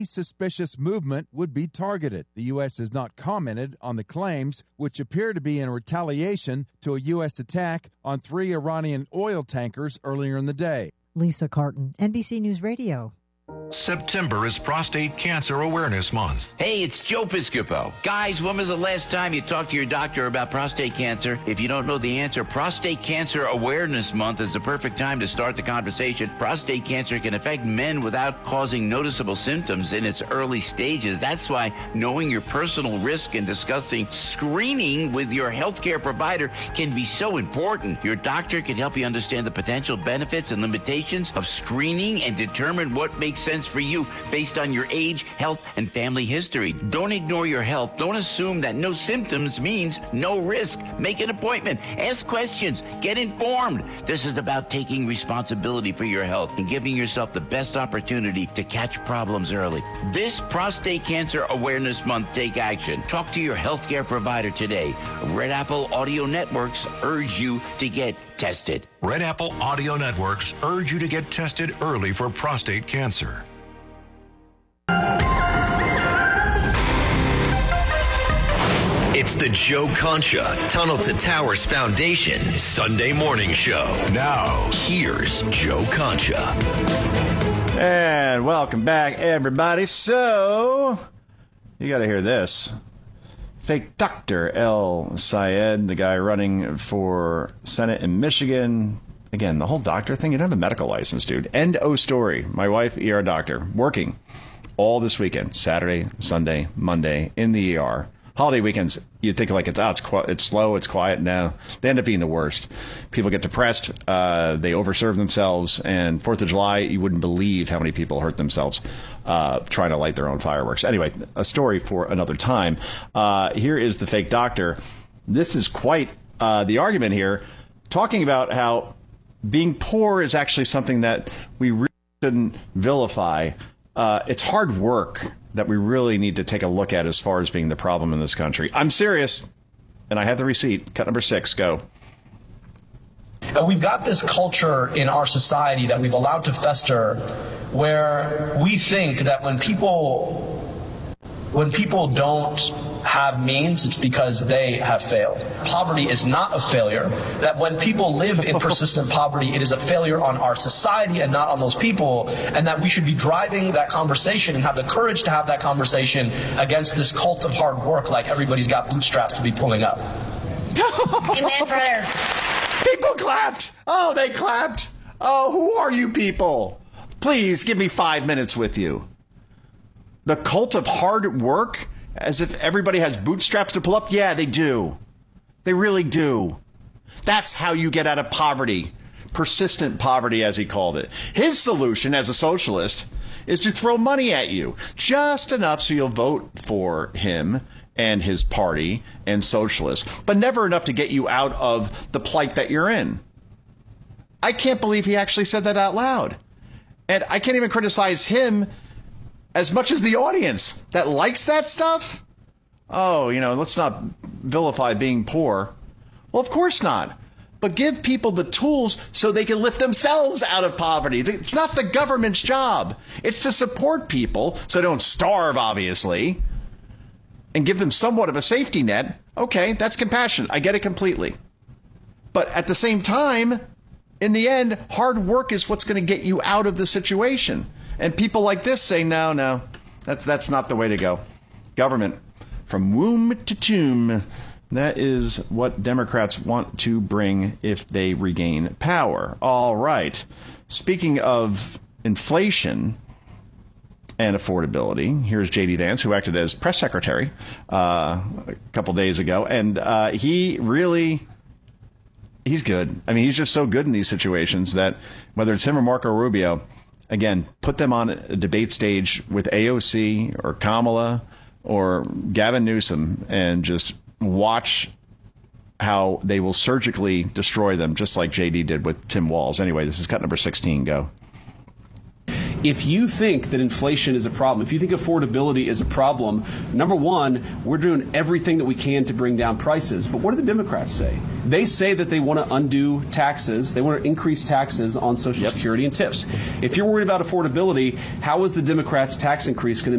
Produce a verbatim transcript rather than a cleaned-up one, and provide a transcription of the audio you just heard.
suspicious movement would be targeted. The U S has not commented on the claims, which appear to be in retaliation to a U S attack on three Iranian oil tankers earlier in the day. Lisa Carton, N B C News Radio. September is Prostate Cancer Awareness Month. Hey, it's Joe Piscopo. Guys, when was the last time you talked to your doctor about prostate cancer? If you don't know the answer, Prostate Cancer Awareness Month is the perfect time to start the conversation. Prostate cancer can affect men without causing noticeable symptoms in its early stages. That's why knowing your personal risk and discussing screening with your healthcare provider can be so important. Your doctor can help you understand the potential benefits and limitations of screening and determine what makes sense for you based on your age, health, and family history. Don't ignore your health. Don't assume that no symptoms means no risk. Make an appointment. Ask questions. Get informed. This is about taking responsibility for your health and giving yourself the best opportunity to catch problems early. This Prostate Cancer Awareness Month, take action. Talk to your healthcare provider today. Red Apple Audio Networks urge you to get tested. Red Apple Audio Networks urge you to get tested early for prostate cancer. It's the Joe Concha Tunnel to Towers Foundation Sunday morning show. Now, here's Joe Concha. And welcome back, everybody. So, you got to hear this. Fake Doctor El Sayed, the guy running for Senate in Michigan. Again, the whole doctor thing, you don't have a medical license, dude. End of story. My wife, E R doctor, working all this weekend, Saturday, Sunday, Monday, in the E R. Holiday weekends, you'd think like it's out, it's, qu- it's slow, it's quiet. No, they end up being the worst. People get depressed, uh, they overserve themselves, and fourth of July, you wouldn't believe how many people hurt themselves uh, trying to light their own fireworks. Anyway, a story for another time. Uh, here is the fake doctor. This is quite uh, the argument here, talking about how being poor is actually something that we really shouldn't vilify. Uh, it's hard work that we really need to take a look at as far as being the problem in this country. I'm serious, and I have the receipt. Cut number six, go. And we've got this culture in our society that we've allowed to fester where we think that when people when people don't have means, it's because they have failed. Poverty is not a failure. That when people live in persistent poverty, it is a failure on our society and not on those people, and that we should be driving that conversation and have the courage to have that conversation against this cult of hard work like everybody's got bootstraps to be pulling up. Amen, brother. People clapped. Oh, they clapped. Oh, who are you people? Please give me five minutes with you. The cult of hard work? As if everybody has bootstraps to pull up? Yeah, they do. They really do. That's how you get out of poverty. Persistent poverty, as he called it. His solution as a socialist is to throw money at you. Just enough so you'll vote for him and his party and socialists, but never enough to get you out of the plight that you're in. I can't believe he actually said that out loud. And I can't even criticize him as much as the audience that likes that stuff. Oh, you know, let's not vilify being poor. Well, of course not. But give people the tools so they can lift themselves out of poverty. It's not the government's job. It's to support people so they don't starve, obviously, and give them somewhat of a safety net. Okay, that's compassionate. I get it completely. But at the same time, in the end, hard work is what's going to get you out of the situation. And people like this say, no, no, that's that's not the way to go. Government, from womb to tomb, that is what Democrats want to bring if they regain power. All right. Speaking of inflation and affordability, here's J D Vance, who acted as press secretary uh, a couple days ago. And uh, he really... He's good. I mean, he's just so good in these situations that whether it's him or Marco Rubio, again, put them on a debate stage with A O C or Kamala or Gavin Newsom and just watch how they will surgically destroy them, just like J D did with Tim Walz. Anyway, this is cut number sixteen. Go. If you think that inflation is a problem, if you think affordability is a problem, number one, we're doing everything that we can to bring down prices. But what do the Democrats say? They say that they want to undo taxes. They want to increase taxes on Social yep. Security and tips. If you're worried about affordability, how is the Democrats' tax increase going to